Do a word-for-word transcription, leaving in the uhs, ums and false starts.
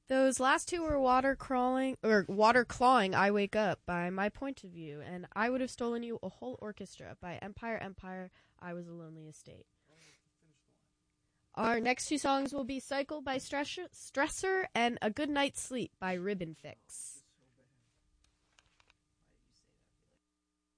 Those last two were Water Crawling or Water Clawing I Wake Up by My Point of View, and I Would Have Stolen You a Whole Orchestra by Empire Empire, I Was a Lonely Estate. Our next two songs will be Cycle by Stress- Stressor and A Good Night's Sleep by Ribbon Fix.